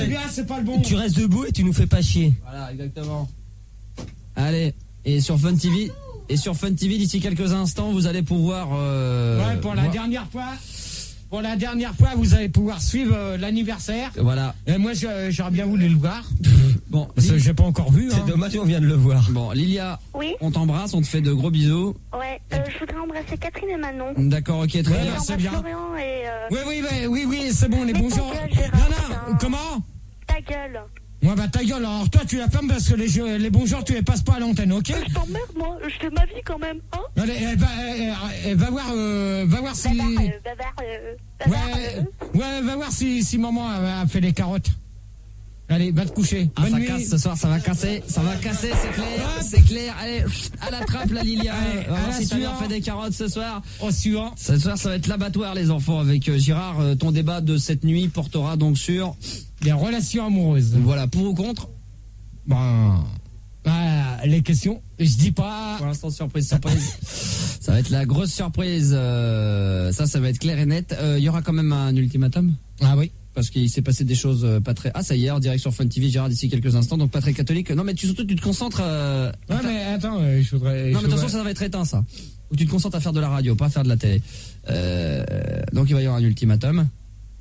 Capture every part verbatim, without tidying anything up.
bien, c'est pas le bon. Tu restes debout et tu nous fais pas chier. Voilà, exactement. Allez, et sur Fun T V, et sur Fun T V, d'ici quelques instants, vous allez pouvoir. Euh, ouais, pour la voir... dernière fois. Pour la dernière fois, vous allez pouvoir suivre euh, l'anniversaire. Voilà. Et moi, je, j'aurais bien voulu le voir. Bon, parce que j'ai pas encore vu. C'est hein. dommage, on vient de le voir. Bon, Lilia, oui. On t'embrasse, on te fait de gros bisous. Ouais, euh, je voudrais embrasser Catherine et Manon. D'accord, ok, très ouais, bien. C'est bien. Florian et euh... Oui, oui, oui, oui, oui, c'est bon, les Mais bonjours. ta gueule, Gérard, non, non, putain. comment? Ta gueule. Ouais, bah ta gueule, alors toi tu la fermes parce que les, jeux, les bonjours tu les passes pas à l'antenne, ok? Je t'emmerde, moi, je fais ma vie quand même, hein? Allez, elle va, elle, elle va voir, euh, va voir si... Va voir, euh, va voir, euh, va voir, ouais, euh... ouais, va voir si, si maman a, a fait les carottes. Allez, va te coucher. Ah, Bonne ça nuit. casse ce soir, ça va casser, ça va casser, c'est clair, c'est clair. Allez, à la trappe, la Lilia. Allez, on va voir à la si ta mère suivante. fait des carottes ce soir. Au suivant. Ce soir, ça va être l'abattoir, les enfants, avec euh, Gérard. Euh, ton débat de cette nuit portera donc sur les relations amoureuses. Voilà, pour ou contre. Bon, bah, les questions, je dis pas. Pour l'instant, surprise, surprise. Ça va être la grosse surprise. Euh, ça, ça va être clair et net. Il euh, y aura quand même un ultimatum. Ah oui. Parce qu'il s'est passé des choses euh, pas très. Ah, ça y est, en direct sur Fun T V, Gérard, d'ici quelques instants, donc pas très catholique. Non, mais tu surtout tu te concentres. Euh, ouais, faire... mais attends, euh, je voudrais. Non, je mais de toute façon, voudrais... ça va être éteint, ça. Ou tu te concentres à faire de la radio, pas à faire de la télé. Euh, donc il va y avoir un ultimatum.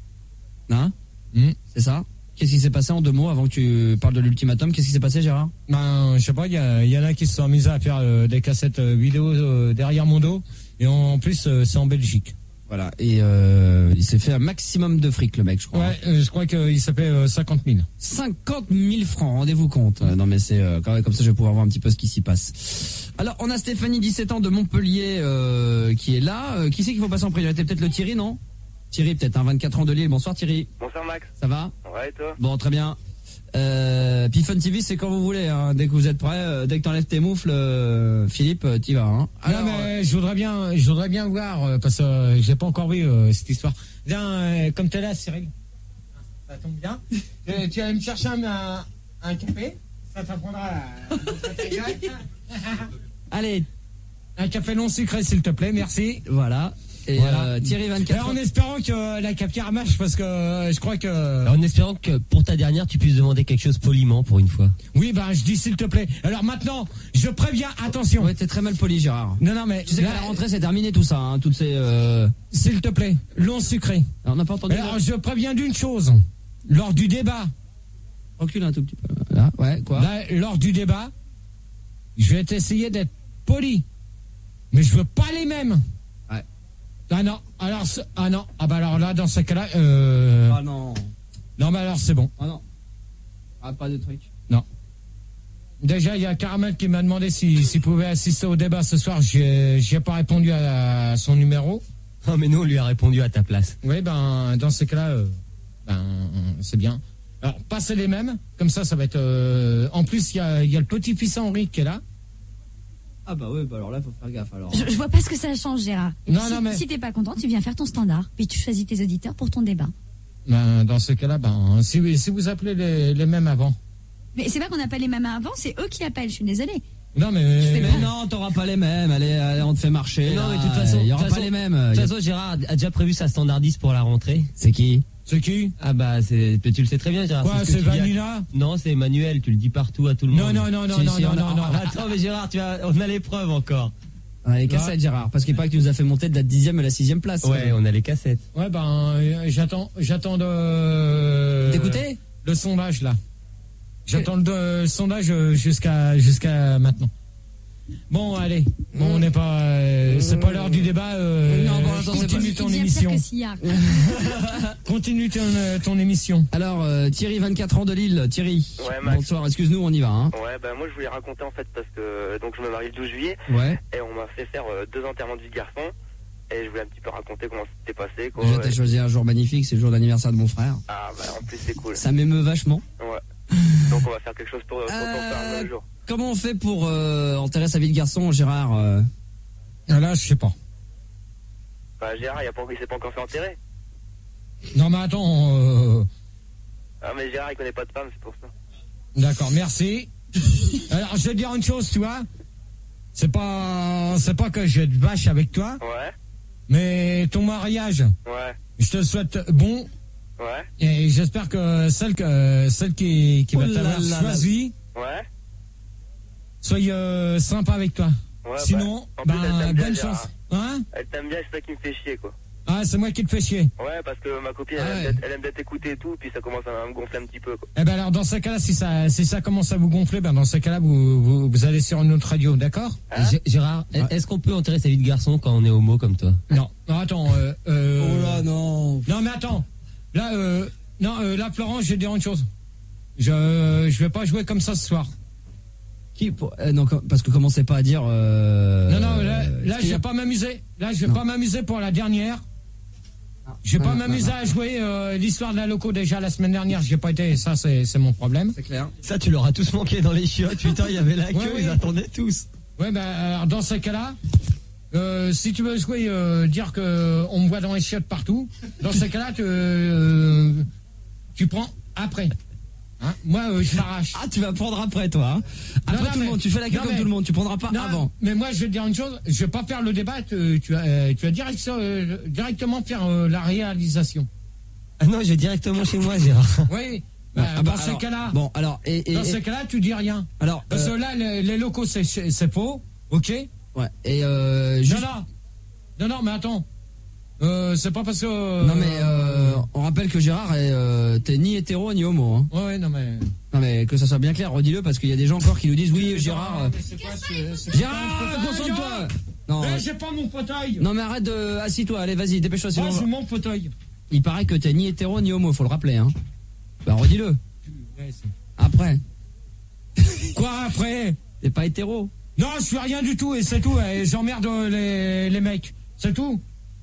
Hein mmh. C'est ça. Qu'est-ce qui s'est passé en deux mots avant que tu parles de l'ultimatum? Qu'est-ce qui s'est passé, Gérard? Ben, je sais pas, il y, y en a qui se sont amusés à faire euh, des cassettes euh, vidéo euh, derrière mon dos. Et en, en plus, euh, c'est en Belgique. Voilà. Et euh, il s'est fait un maximum de fric, le mec, je crois. Ouais, euh, je crois qu'il s'est fait euh, cinquante mille. cinquante mille francs, rendez-vous compte. Euh, non mais c'est euh, quand même comme ça, je vais pouvoir voir un petit peu ce qui s'y passe. Alors, on a Stéphanie, dix-sept ans, de Montpellier, euh, qui est là. Euh, qui c'est qu'il faut passer en priorité? Peut-être le Thierry, non? Thierry, peut-être, hein, vingt-quatre ans de Lille. Bonsoir Thierry. Bonsoir Max. Ça va? Ouais, et toi? Bon, très bien. Euh, puis Fun T V, c'est quand vous voulez, hein. Dès que vous êtes prêts, euh, dès que t'enlèves tes moufles, euh, Philippe, euh, t'y vas. Hein. Alors, non mais je voudrais bien, je voudrais bien voir euh, parce que euh, j'ai pas encore vu euh, cette histoire. Viens, euh, comme t'es là, Cyril, ça tombe bien. euh, tu vas me chercher un, un, un café, ça t'apprendra la. Allez, un café non sucré, s'il te plaît, merci. Voilà. Et voilà. euh, Thierry, vingt-quatre ans. En espérant que euh, la cafetière marche, parce que euh, je crois que. Alors, en espérant que pour ta dernière, tu puisses demander quelque chose poliment pour une fois. Oui, ben je dis s'il te plaît. Alors maintenant, je préviens, attention. Ouais, t'es très mal poli, Gérard. Non, non, mais tu sais là, qu'à la rentrée, c'est terminé tout ça, hein, toutes ces. Euh... S'il te plaît, long sucré. Alors, on n'a pas entendu. Alors, là. Je préviens d'une chose. Lors du débat. Recule un tout petit peu. Là, ouais, quoi. Là, lors du débat, je vais essayer d'être poli, mais je veux pas les mêmes. Ouais. Ah non, alors ah non, ah bah alors là dans ce cas-là, euh... ah non, non mais alors c'est bon. Ah non, ah pas de truc. Non. Déjà il y a Caramel qui m'a demandé s'il si, si pouvait assister au débat ce soir. J'ai j'ai pas répondu à, à son numéro. Ah mais nous on lui a répondu à ta place. Oui ben dans ce cas-là, euh, ben c'est bien. Alors passez les mêmes, comme ça ça va être. Euh... En plus il y a il y a le petit-fils Henri qui est là. Ah bah oui, bah alors là, faut faire gaffe alors. Je, je vois pas ce que ça change, Gérard. Non, si, non, mais... si t'es pas content, tu viens faire ton standard. Puis tu choisis tes auditeurs pour ton débat. Ben, dans ce cas-là, ben, si, si vous appelez les, les mêmes avant. Mais c'est pas qu'on appelle les mêmes avant, c'est eux qui appellent, je suis désolée. Non, mais... mais non, t'auras pas les mêmes. Allez, allez, on te fait marcher. Non, là. mais de toute façon, il y aura de pas façon, les mêmes. De toute façon, Gérard a déjà prévu sa standardiste pour la rentrée. C'est qui? C'est qui? Ah bah, c'est, tu le sais très bien, Gérard. Quoi, c'est, c'est Vanilla? Non, c'est Emmanuel, tu le dis partout à tout le non, monde. Non, non, non, si, non, si, non, on non, a... non. Attends, mais Gérard, tu as... on a les preuves encore. On a les cassettes, ouais. Gérard, parce qu'il paraît que tu nous as fait monter de la dixième à la sixième place. Ouais, on a les cassettes. Ouais, ben, euh, j'attends, j'attends de... D'écouter le sondage, là. J'attends le, le sondage jusqu'à, jusqu'à maintenant. Bon, allez. Bon, on n'est pas, euh, c'est pas l'heure du débat. Euh, non, bon, attends, continue ton émission. Continue ton, ton émission. Alors, euh, Thierry, vingt-quatre ans de Lille. Thierry. Ouais, Max. Bonsoir, excuse-nous, on y va. Hein. Ouais, bah moi je voulais raconter en fait parce que donc je me marie le douze juillet. Ouais. Et on m'a fait faire euh, deux enterrements de vie de garçon. Et je voulais un petit peu raconter comment c'était passé. Quoi. Déjà, t'as choisi un jour magnifique, c'est le jour d'anniversaire de mon frère. Ah, bah en plus c'est cool. Ça m'émeut vachement. Ouais. Donc on va faire quelque chose pour, pour euh, ton frère le jour. Comment on fait pour euh, enterrer sa vie de garçon, Gérard euh... Là, je sais pas. Bah Gérard, il, a pas, il s'est pas encore fait enterrer. Non, mais attends. Euh... Ah, mais Gérard, il connaît pas de femme, c'est pour ça. D'accord, merci. Alors, je vais te dire une chose, tu vois. C'est pas, c'est pas que je vais être vache avec toi. Ouais. Mais ton mariage. Ouais. Je te souhaite bon Ouais. Et j'espère que celle, que, celle qui, qui Oh va là t'avoir là là. choisie, Ouais. soit euh, sympa avec toi. Ouais, Sinon, bah, en plus, ben, elle t'aime bien, bonne Gérard. chance. Hein? Elle t'aime bien, c'est ça qui me fait chier, quoi. Ah, c'est moi qui te fais chier. Ouais, parce que ma copine, Ah elle, ouais. aime bien- elle aime bien t'écouter et tout, puis ça commence à me gonfler un petit peu, quoi. Eh ben alors, dans ce cas-là, si ça, si ça commence à vous gonfler, ben dans ce cas-là, vous, vous, vous allez sur une autre radio, d'accord? Hein? G- Gérard, Ouais. est-ce qu'on peut enterrer sa vie de garçon quand on est homo comme toi? Non, non, attends. Euh, euh, Oh là, non. Non, mais attends. Là, euh, non, euh, là, Florent, je vais te dire une chose. Je, euh, je vais pas jouer comme ça ce soir. Qui pour- euh, non, com- parce que commencez pas à dire. Euh, Non, non, là, euh, là ce je qu'il y vais a- pas m'amuser. Là, je vais Non. pas m'amuser pour la dernière. Je vais pas non, m'amuser non, à jouer euh, l'histoire de la loco déjà la semaine dernière. J'ai pas été. Ça, c'est, c'est mon problème. C'est clair. Ça, tu l'auras tous manqué dans les chiottes. Putain, il y avait la queue, Ouais, ils ouais. attendaient tous. Ouais, ben, alors, dans ce cas-là, euh, si tu veux jouer, euh, dire que on me voit dans les chiottes partout, dans ce cas-là, tu, euh, tu prends après. Hein, moi, euh, je m'arrache. Ah, tu vas prendre après, toi. Hein. Après Non, non, tout mais- le monde, tu fais la queue non, comme mais- tout le monde. Tu prendras pas Non, avant. mais moi, je vais te dire une chose. Je vais pas faire le débat. Tu, tu, vas, euh, tu vas direct, euh, directement faire euh, la réalisation. Ah non, je vais directement chez moi, Gérard. Oui. Bah, Ah bah, dans alors, ces cas-là, Bon, alors et, et, dans et- ces cas-là, tu dis rien. alors Parce euh, que là, les, les locaux, c'est, c'est faux. Ok. ouais et euh, juste. Non, non. Non, non, mais attends. Euh, c'est pas parce que. Non mais euh, on rappelle que Gérard est euh, t'es ni hétéro ni homo. Hein. Ouais, ouais, non mais. Non mais que ça soit bien clair, redis-le parce qu'il y a des gens encore qui nous disent oui Gérard. euh, Mais c'est pas- c'est- c'est pas Gérard, un fauteuil, concentre-toi. Gérard. Non. Eh, j'ai pas mon fauteuil. Non mais arrête de assis-toi, allez vas-y dépêche-toi sinon. Moi, j'ai mon fauteuil. Il paraît que t'es ni hétéro ni homo, faut le rappeler hein. Bah redis-le. Ouais, c'est- Après, Quoi après? t'es pas hétéro. Non, je suis rien du tout et c'est tout. Et j'emmerde euh, les, les mecs. C'est tout.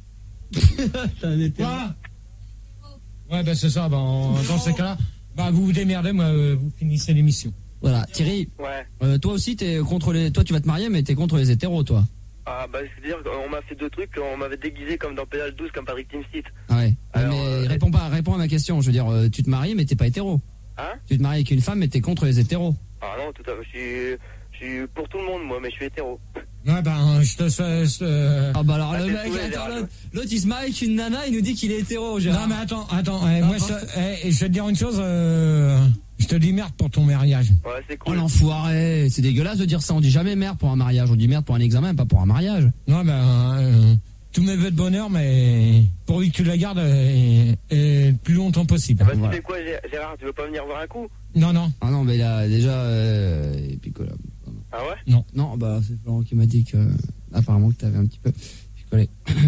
Quoi? Ouais, ben c'est ça. Ben, en- dans ces cas-là, bah vous vous démerdez, moi, euh, vous finissez l'émission. Voilà, Thierry, Ouais. euh, toi aussi t'es contre les. Toi tu vas te marier mais t'es contre les hétéros toi. Ah, bah, c'est-à-dire qu'on m'a fait deux trucs, on m'avait déguisé comme dans Pédale douze, comme Patrick Timsit. Ah ouais. Alors, mais euh, réponds pas, réponds à ma question. Je veux dire, euh, tu te maries mais t'es pas hétéro. Hein? Tu te maries avec une femme mais t'es contre les hétéros. Ah non, tout à fait, je suis, je suis pour tout le monde, moi, mais je suis hétéro. Ouais, ben je te fais. euh, Ah bah alors Ah, le t'es mec, saoulé, attends, Gérard. l'autre, l'autre, il se marie avec une nana, il nous dit qu'il est hétéro, Gérard. Non mais attends, attends. eh, moi, je, te- eh, je vais te dire une chose. euh, je te dis merde pour ton mariage. Ouais, c'est Oh cool. l'enfoiré, c'est dégueulasse de dire ça, on dit jamais merde pour un mariage, on dit merde pour un examen, pas pour un mariage. Non, ben euh, tous mes vœux de bonheur, mais pourvu que tu la gardes euh, et, et le plus longtemps possible. Bah, Voilà. tu fais quoi, Gé- Gérard? Tu veux pas venir voir un coup? Non, non. Ah non, mais là, déjà, euh, et puis quoi, là. Ah ouais? Non, bah c'est Florent qui m'a dit que, apparemment que t'avais un petit peu picolé.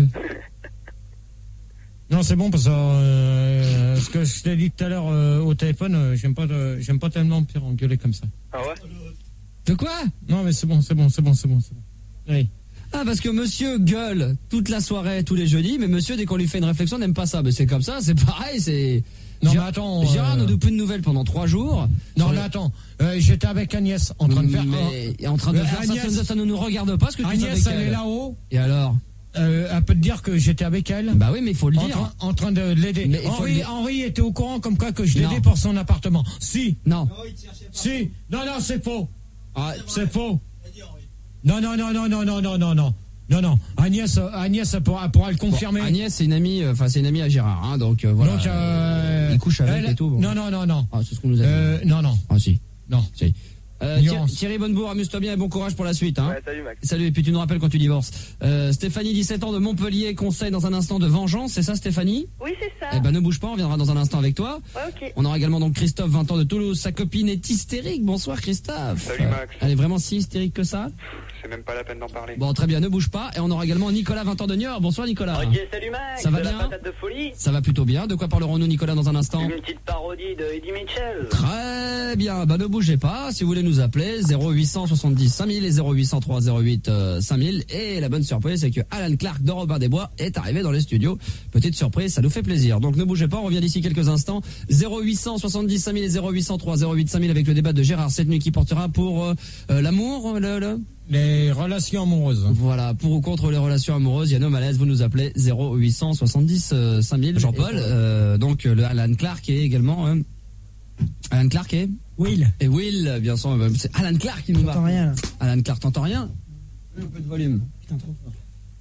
Non, c'est bon parce que euh, ce que je t'ai dit tout à l'heure euh, au téléphone, euh, j'aime pas, de- j'aime pas tellement me faire engueuler comme ça. Ah ouais? De quoi? Non, mais c'est bon, c'est bon, c'est bon, c'est bon, c'est bon. Oui. Ah, parce que monsieur gueule toute la soirée, tous les jeudis, mais monsieur, dès qu'on lui fait une réflexion, n'aime pas ça. Mais c'est comme ça, c'est pareil, c'est... Non, Gé- mais attends. Gérard euh, ne donne plus de nouvelles pendant trois jours. Non, Sur mais le- attends. euh, J'étais avec Agnès en train de faire. Mais en train de Mais faire ça, Agnès- ça, ça ne nous regarde pas ce que tu fais Agnès, avec elle est là-haut. Et alors? Euh, elle peut te dire que j'étais avec elle. Bah oui, mais il faut le en, dire. train, en train de l'aider. Mais il faut Henri, le dire. Henri était au courant comme quoi que je Non. l'aidais pour son appartement. Si, Non. si. Non, non, c'est faux. Ah, C'est faux. Non, non, non, non, non, non, non, non, non. Non, non. Agnès, euh, Agnès elle pourra, elle pourra le bon, confirmer. Agnès, c'est une amie, euh, enfin c'est une amie à Gérard, hein, donc euh, voilà. Donc, euh, il couche avec elle- et tout. Bon. Non, non, non, non. Ah, c'est ce qu'on nous a dit. Euh, non, non, Ah si. non. Si. Euh, Nuance. Thierry, Thierry Bonnebourg, amuse-toi bien et bon courage pour la suite. Hein. Ouais, salut, Max. Salut, et puis tu nous rappelles quand tu divorces. Euh, Stéphanie, dix-sept ans de Montpellier, conseille dans un instant de vengeance, c'est ça Stéphanie? Oui, c'est ça. Eh ben ne bouge pas, on viendra dans un instant avec toi. Ouais, ok. On aura également donc Christophe, vingt ans de Toulouse, sa copine est hystérique. Bonsoir Christophe. Salut, Max. Elle est vraiment si hystérique que ça? C'est même pas la peine d'en parler. Bon, très bien, ne bouge pas. Et on aura également Nicolas, vingt ans de Niort. Bonsoir Nicolas. Ok, salut Max, Ça va la bien patate de folie. Ça va plutôt bien. De quoi parlerons-nous Nicolas dans un instant? Une petite parodie de Eddie Mitchell. Très bien, bah ne bougez pas, si vous voulez nous appeler, zéro huit cent soixante-dix cinq mille et zéro huit cent trois zéro huit cinq mille. Et la bonne surprise, c'est que Alan Clark de Robin des Bois est arrivé dans les studios. Petite surprise, ça nous fait plaisir. Donc ne bougez pas, on revient d'ici quelques instants. zéro huit cent soixante-dix cinq mille et zéro huit cent trois zéro huit cinq mille avec le débat de Gérard cette nuit qui portera pour euh, euh, l'amour, le, le... Les relations amoureuses. Voilà, pour ou contre les relations amoureuses, il y a nos malaises, vous nous appelez zéro huit cent soixante-dix cinq mille. Jean-Paul, euh, donc le Alan Clark est également... Euh, Alan Clark est Will. Et Will, bien sûr, c'est Alan Clark qui nous marque. rien là. Alan Clark, t'entends rien? Un peu de volume. Putain, trop fort.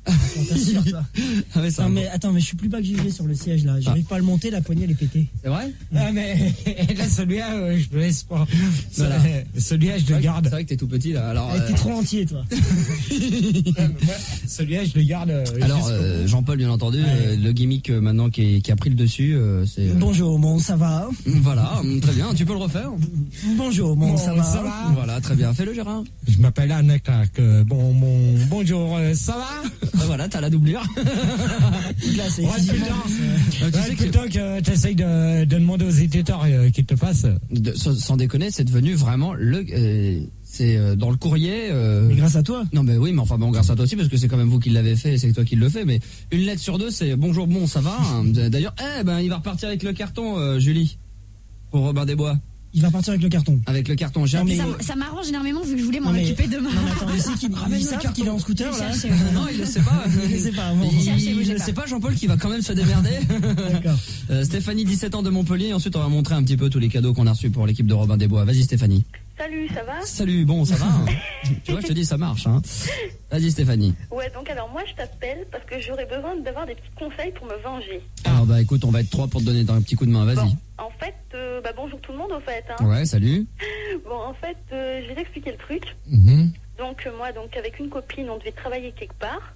On t'assure, ça. Ah ouais, ça Non, va. mais attends, mais je suis plus bas que J G sur le siège, là. J'arrive pas à le monter, la poignée, elle est pétée. C'est vrai? Ah, mais là, celui-là, euh, je le laisse pas. Voilà. Celui-là, je le garde. C'est vrai que t'es tout petit là. Alors, Ah, t'es euh, trop entier, toi. Ouais, moi, celui-là, je le garde. euh, alors jusqu'au- euh, Jean-Paul, bien entendu, Ouais. euh, le gimmick euh, maintenant qui, est- qui a pris le dessus, euh, c'est. euh, Bonjour, bon, ça va? Voilà, hum, très bien. Tu peux le refaire? Bonjour, bon, Bon, ça va? ça va Voilà, très bien. Fais-le, Gérard. Je m'appelle Anne Clark. euh, Bon, bon, bonjour, euh, ça va? Ah, voilà, t'as la doublure. Là, c'est Ouais, physiquement, putain. Euh, tu Ouais, sais que- plutôt que t'essayes de, de demander aux éditeurs euh, qu'ils te passent. de- sans, sans déconner, c'est devenu vraiment le. euh, c'est euh, dans le courrier. euh, Mais grâce à toi. Non mais oui, mais enfin bon, grâce à toi aussi parce que c'est quand même vous qui l'avez fait et c'est toi qui le fais. Mais une lettre sur deux, c'est bonjour, bon, ça va. hein. D'ailleurs, eh ben il va repartir avec le carton, euh, Julie, pour Robin des Bois, Il va partir avec le carton. avec le carton. J'ai Non, mais- appris- Ça, ça m'arrange énormément vu que je voulais m'en Non, mais- occuper demain. Non, mais attends, il sait qu'il Ramène il le savent carton. qu'il est en scooter, Je là. cherche, Non, il le sait pas. Il le sait pas, bon. Il, Cherchez, il bougez le pas. sait pas, Jean-Paul, qui va quand même se démerder. D'accord. Euh, Stéphanie, dix-sept ans de Montpellier. Ensuite, on va montrer un petit peu tous les cadeaux qu'on a reçus pour l'équipe de Robin des Bois. Vas-y, Stéphanie. Salut, ça va? Salut, bon, ça va. hein. Tu vois, je te dis, ça marche. Hein. Vas-y, Stéphanie. Ouais, donc alors moi je t'appelle parce que j'aurais besoin d'avoir des petits conseils pour me venger. Alors, bah écoute, on va être trois pour te donner un petit coup de main. Vas-y. Bon, en fait, euh, bah bonjour tout le monde au fait. Hein. Ouais, salut. Bon, en fait, euh, je vais t'expliquer le truc. Mhm. Donc euh, moi, donc avec une copine, on devait travailler quelque part.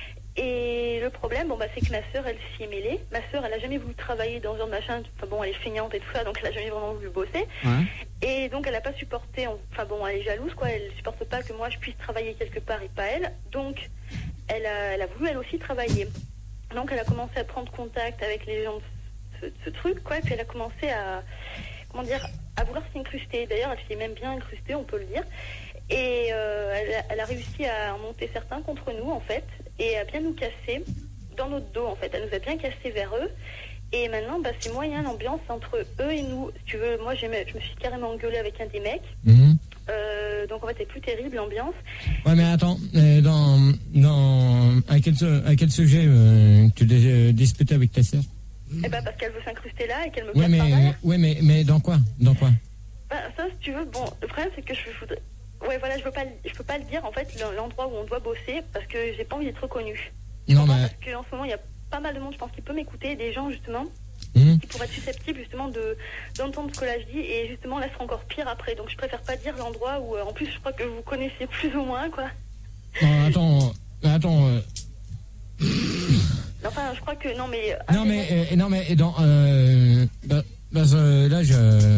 Et le problème, bon bah c'est que ma sœur, elle s'y est mêlée. Ma sœur, elle a jamais voulu travailler dans un machin. Enfin bon, elle est feignante et tout ça, donc elle a jamais vraiment voulu bosser. Ouais. Et donc elle a pas supporté. Enfin bon, elle est jalouse quoi. Elle supporte pas que moi je puisse travailler quelque part et pas elle. Donc elle a, elle a voulu elle aussi travailler. Donc elle a commencé à prendre contact avec les gens de ce, de ce truc quoi. Et puis elle a commencé à comment dire à vouloir s'incruster. D'ailleurs, elle s'est même bien incrustée, on peut le dire. Et euh, elle, a, elle a réussi à en monter certains contre nous en fait et à bien nous casser dans notre dos en fait. Elle nous a bien cassé vers eux et maintenant bah, c'est moyen l'ambiance entre eux et nous. Si tu veux, moi j'ai, je me suis carrément engueulée avec un des mecs. Mhm. Euh, donc en fait c'est plus terrible l'ambiance. Ouais, mais attends, euh, dans, dans, à quel, su- à quel sujet euh, tu dis- euh, disputais avec ta sœur? Et bah parce qu'elle veut s'incruster là et qu'elle me Ouais, casse mais, par derrière. ouais, mais, mais dans quoi? Dans quoi? Bah, ça si tu veux, bon le problème c'est que je voudrais. Ouais voilà, je veux pas, le- je peux pas le dire en fait l'endroit où on doit bosser parce que j'ai pas envie d'être reconnue. Non, mais. Parce qu'en ce moment il y a pas mal de monde je pense qui peut m'écouter, des gens justement. Mhm. qui pourraient être susceptibles justement de d'entendre ce que là je dis et justement là ce sera encore pire après donc je préfère pas dire l'endroit où euh, en plus je crois que vous connaissez plus ou moins quoi. Non, attends, euh, attends. euh, Enfin je crois que non mais euh, non, ah, mais, euh, non, mais, dans, euh, bah, bah, euh, là, je.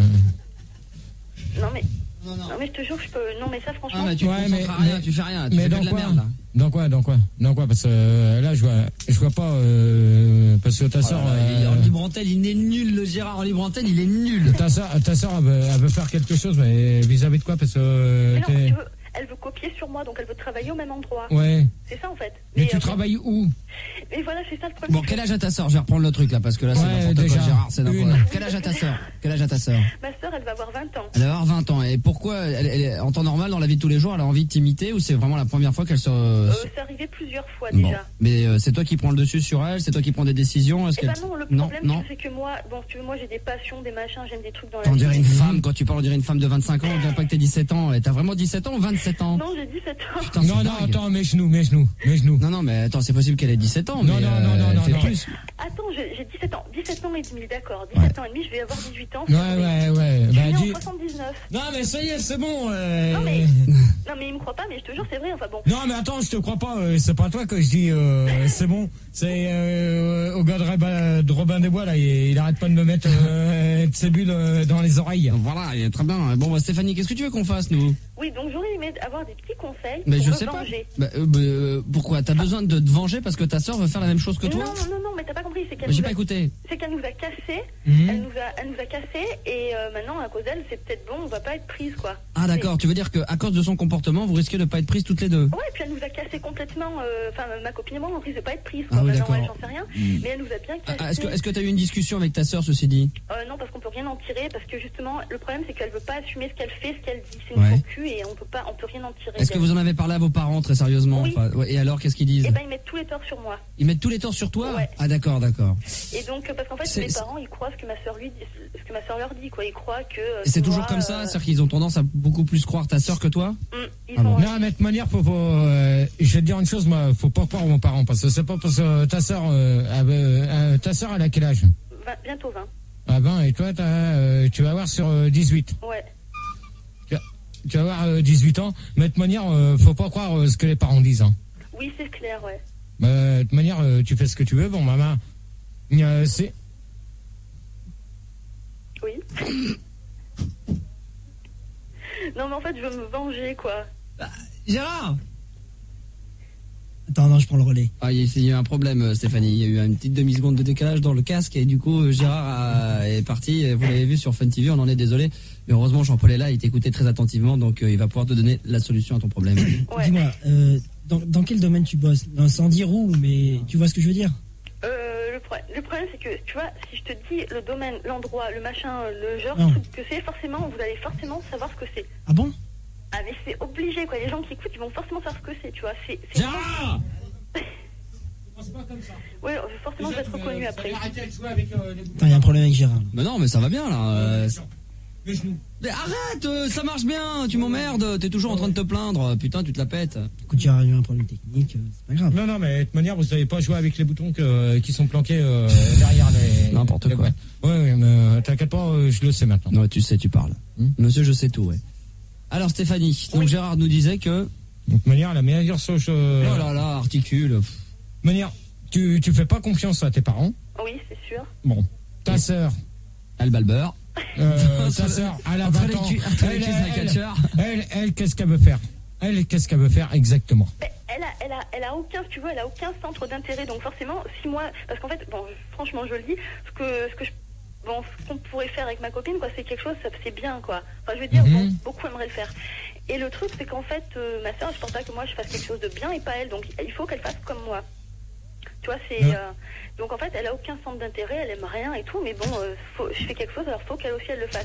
non mais Non, non. non mais je te jure je peux non mais ça franchement Ah, mais tu Ouais, te mais- concentres à rien, mais- tu fais rien, tu mais fais que dans de la quoi? merde là. Dans quoi, dans quoi? Dans quoi? Parce que euh, là, je vois, je vois pas, euh, parce que ta sœur. Oh là là, il- euh, en libre antenne, il est nul, le Gérard en libre antenne, il est nul. Ta sœur, ta sœur, elle veut, elle veut faire quelque chose, mais vis-à-vis de quoi? Parce que. euh, mais non, t'es- tu veux, elle veut copier sur moi donc elle veut travailler au même endroit. Ouais. C'est ça en fait. Mais tu euh, travailles où? mais voilà c'est ça le problème. Bon, quel âge a ta sœur? Je vais reprendre le truc là parce que là c'est Ouais, n'importe déjà. quoi, Gérard, c'est n'importe Une. quoi. Quel âge a ta sœur? Quel âge a ta sœur? Ma sœur elle va avoir vingt ans. Elle va avoir vingt ans. Et pourquoi elle, elle est- en temps normal, dans la vie de tous les jours, elle a envie de t'imiter ou c'est vraiment la première fois qu'elle se. Euh, c'est arrivé plusieurs fois Bon. déjà. Mais euh, c'est toi qui prends le dessus sur elle, c'est toi qui prends des décisions. Est-ce Eh ben qu'elle- non, le non, problème non. c'est que moi, bon, si tu veux, moi j'ai des passions, des machins, j'aime des trucs dans la On vie. dirait une femme, quand tu parles, on dirait une femme de vingt-cinq ans, on dirait pas que t'as dix-sept ans. Et t'as vraiment dix-sept ans ou vingt-sept ans? Non, j'ai dix-sept ans. Putain, Non, c'est non, dingue. attends, mes genoux, mes genoux, mes genoux. Non, non, mais attends, c'est possible qu'elle ait dix-sept ans, Non, mais non, euh, non, non, elle non, fait non. plus. Attends, j'ai j'ai dix-sept ans. dix-sept ans et demi, d'accord. dix-sept ans et demi, je vais avoir dix-huit ans. Ouais, ouais, ouais. Je Bah, suis né en dis. soixante-dix-neuf. Non, mais ça y est, c'est bon. euh, Non, mais- Non, mais il me croit pas, mais je te jure, c'est vrai. Enfin bon. Non, mais attends, je te crois pas. euh, c'est pas toi que je dis. euh, c'est bon. C'est euh, au gars de, Reba- de Robin des Bois là. Il, il arrête pas de me mettre euh, de ses bulles euh, dans les oreilles. Voilà, et très bien. Bon, bah, Stéphanie, qu'est-ce que tu veux qu'on fasse, nous? Oui, donc j'aurais aimé avoir des petits conseils Mais pour je me sais pas. venger. Bah, euh, bah, euh, pourquoi? T'as besoin de te venger parce que ta sœur veut faire la même chose que Non, toi? non, non, mais t'as pas compris. C'est qu'elle J'ai nous, pas a- écouté. c'est qu'elle nous a cassés. Mhm. Elle nous a, elle nous a cassés et euh, maintenant à cause d'elle, c'est peut-être bon, on va pas être prise quoi. Ah, d'accord. Tu veux dire qu'à cause de son comportement, vous risquez de pas être prises toutes les deux? Ouais, et puis elle nous a cassé complètement. euh, Enfin, ma copine et moi, on risque de pas être prise. Quoi. Ah oui, Maintenant, d'accord. elle, j'en sais rien. Mais elle nous a bien Ah, cassé. ah, Est-ce que est-ce que t'as eu une discussion avec ta sœur, ceci dit? Euh, non, parce qu'on peut rien en tirer, parce que justement, le problème, c'est qu'elle veut pas assumer ce qu'elle fait, ce qu'elle dit. C'est une Ouais. faux cul, et on peut pas, on peut rien en tirer. Est-ce que vous en avez parlé à vos parents très sérieusement? Oui. Enfin, ouais, et alors, qu'est-ce qu'ils disent? Eh ben, ils mettent tous les torts sur moi. Ils mettent tous les torts sur toi? Ouais. Ah d'accord, d'accord. Et donc, parce qu'en fait, C'est- mes parents, ils croient ce que ma sœur lui, dit- ce que ma sœur leur dit, quoi. Ils croient que. euh, Et c'est toujours moi, comme ça? euh, C'est-à-dire qu'ils ont tendance à beaucoup plus croire ta sœur que toi? hum, ils Ah bon. ont. Non, mais de toute manière, faut, faut, euh, je vais te dire une chose, moi, faut pas croire aux parents, parce que c'est pas parce que ta sœur, euh, avait, euh, ta sœur, elle a quel âge? vingt, bientôt vingt. À vingt, et toi, t'as, euh, tu vas avoir sur euh, dix-huit. Ouais. Tu vas, tu vas avoir euh, dix-huit ans, mais de toute manière, euh, faut pas croire euh, ce que les parents disent. Hein. Oui, c'est clair, ouais. Euh, de toute manière, euh, tu fais ce que tu veux, bon, maman, euh, c'est... Oui. Non, mais en fait, je veux me venger, quoi. Gérard! Attends, non, je prends le relais. Ah, il y a- il y a eu un problème, euh, Stéphanie. Il y a eu une petite demi-seconde de décalage dans le casque et du coup, euh, Gérard a- est parti. Et vous l'avez vu sur Fun T V, on en est désolé. Mais heureusement, Jean-Paul est là, il t'écoutait très attentivement, donc euh, il va pouvoir te donner la solution à ton problème. Ouais. Dis-moi, euh, dans, dans quel domaine tu bosses? Non, sans dire où, mais tu vois ce que je veux dire? Euh, le, pro- le problème, c'est que, tu vois, si je te dis le domaine, l'endroit, le machin, le genre, Non. truc que c'est, forcément, vous allez forcément savoir ce que c'est. Ah bon? Ah, mais c'est obligé, quoi. Les gens qui écoutent, ils vont forcément savoir ce que c'est, tu vois. C'est. c'est- Gérard! C'est pas comme ça. Ouais, forcément, je vais être reconnu après. Arrêtez de jouer avec euh, les Attends, il y a un problème avec Gérard. Mais non, mais ça va bien là. euh, Les genoux. Mais arrête, euh, ça marche bien, tu m'emmerdes, t'es toujours en train de te plaindre, putain, tu te la pètes. Écoute, Gérard a eu un problème technique, euh, c'est pas grave. Non, non, mais de toute manière, vous savez pas jouer avec les boutons que, qui sont planqués euh, derrière les. N'importe les quoi. boîtes. Ouais, ouais, mais euh, t'inquiète pas, euh, je le sais maintenant. Ouais, tu sais, tu parles. Hmm. Monsieur, je sais tout, ouais. Alors Stéphanie, donc Oui. Gérard nous disait que... De toute manière, la meilleure chose. Euh, Oh là là, articule. de toute manière, tu, tu fais pas confiance à tes parents. Oui, c'est sûr. Bon, ta sœur. Elle bat le beurre. Euh, ta sœur, elle a Entre vingt les ans. cu- entre les Elle, cuisses d'un elle, catcheur. elle, elle, qu'est-ce qu'elle veut faire? Elle, qu'est-ce qu'elle veut faire exactement? Mais elle a, elle a, elle a aucun, tu vois, elle a aucun centre d'intérêt. Donc forcément, si moi, parce qu'en fait, bon, franchement, je le dis, ce que, ce que je, bon, ce qu'on pourrait faire avec ma copine, quoi, c'est quelque chose, ça, c'est bien, quoi. Enfin, je veux dire, Mhm. bon, beaucoup aimeraient le faire. Et le truc, c'est qu'en fait, euh, ma soeur, je pense pas que moi, je fasse quelque chose de bien et pas elle. Donc, il faut qu'elle fasse comme moi. Tu vois, c'est, Ouais. euh, donc en fait, elle a aucun centre d'intérêt, elle aime rien et tout, mais bon, euh, faut, je fais quelque chose, alors faut qu'elle aussi elle le fasse.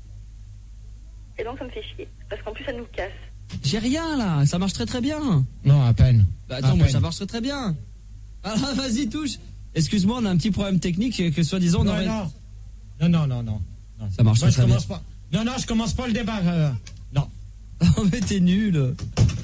Et donc ça me fait chier, parce qu'en plus ça nous casse. J'ai rien là, ça marche très très bien. Non, à peine. Bah À attends, moi peine. ça marche très très bien. Alors vas-y, touche. Excuse-moi, on a un petit problème technique que soi-disant on Non, aurait... non. Non, non, non, non. non. Ça marche Moi, très, je très commence pas. Non, non, je commence pas le débat. euh, non. Oh mais t'es nul.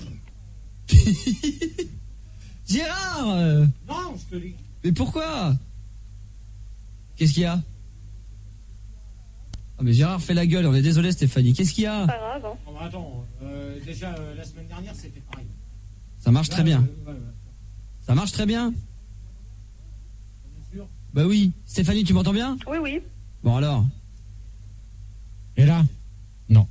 Gérard euh, Non, je te dis. mais pourquoi? Qu'est-ce qu'il y a? Ah mais Gérard fait la gueule, on est désolé Stéphanie, qu'est-ce qu'il y a? Pas grave, hein. Oh, bah, attends, euh, déjà euh, la semaine dernière c'était pareil. Ça marche très Là, bien, euh, ouais, ouais. ça marche très bien. Bien sûr. Bah oui, Stéphanie tu m'entends bien? Oui, oui. Bon alors, Et là? Non.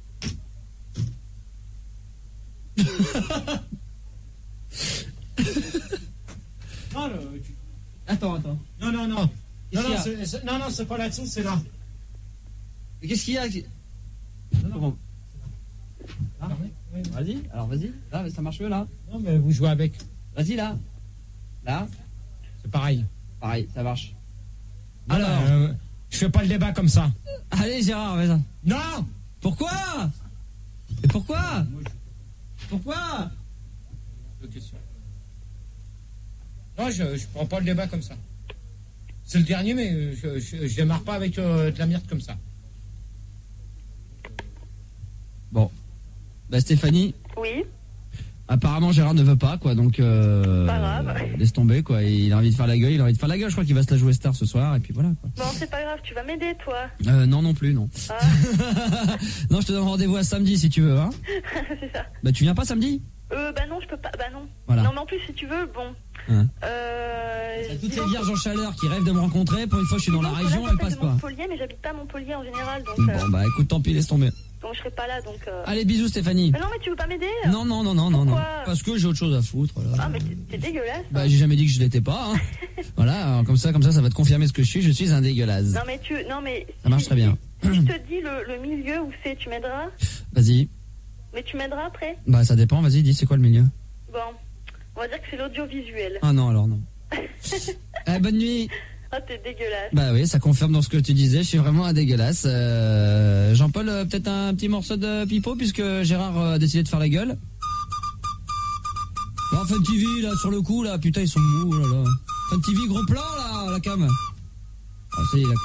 non, le, tu- attends, attends. non, non, non. Qu'est-ce Non, qu'il y non, a c'est, c'est- non, non, c'est pas là-dessous, c'est là. Mais qu'est-ce qu'il y a? Bon, Ah, oui, oui. vas-y, alors vas-y, là ça marche mieux là. Non, mais vous jouez avec. Vas-y là, là, C'est pareil. pareil, ça marche. Non, Alors, euh, je fais pas le débat comme ça. allez Gérard, vas-y. Non. Pourquoi? Et pourquoi? Pourquoi? Non, je, je prends pas le débat comme ça. C'est le dernier, mais euh, je, je, je démarre pas avec euh, de la merde comme ça. Bon, bah Stéphanie, Oui. apparemment Gérard ne veut pas quoi, donc euh, Pas grave. laisse tomber quoi. Il a envie de faire la gueule, il a envie de faire la gueule. Je crois qu'il va se la jouer star ce soir et puis voilà quoi. Bon, c'est pas grave, tu vas m'aider, toi. Euh, non non plus non. Ah, Non, je te donne rendez-vous à samedi si tu veux. Hein. c'est ça. Bah tu viens pas samedi? Euh, bah non, je peux pas. Bah non. Voilà. Non, mais en plus, si tu veux, bon. Hein. Euh. Il y a toutes dis les donc- vierges en chaleur qui rêvent de me rencontrer. Pour une fois, je suis dans dis la donc, région, là, elles t'appelles passent de pas. Montpellier, mais j'habite pas à Montpellier en général, donc. euh, Bon bah écoute, tant pis, laisse tomber. donc je serai pas là, donc. euh, Allez, bisous Stéphanie. Mais non, mais tu veux pas m'aider? Non non non non non non. Pourquoi Parce que j'ai autre chose à foutre. Là. Ah, mais t'es t'es dégueulasse. Bah j'ai jamais dit que je l'étais pas. Hein. Voilà, alors, comme ça, comme ça, ça va te confirmer ce que je suis. Je suis un dégueulasse. Non, mais tu. Non, mais. Ça marche si- très bien. Si je te dis le, le milieu où c'est, tu m'aideras? Vas-y. Mais tu m'aideras après? Bah ça dépend. Vas-y, dis c'est quoi le milieu? Bon. On va dire que c'est l'audiovisuel. Ah non alors non. Eh, bonne nuit. Ah, t'es dégueulasse. Bah oui, ça confirme dans ce que tu disais, je suis vraiment un dégueulasse. Euh, Jean-Paul, euh, peut-être un petit morceau de pipeau puisque Gérard euh, a décidé de faire la gueule. Bon, Fun T V là, sur le coup là, putain ils sont mous, oh là là. Fun T V, gros plan là, la cam. Ah, ça y est, la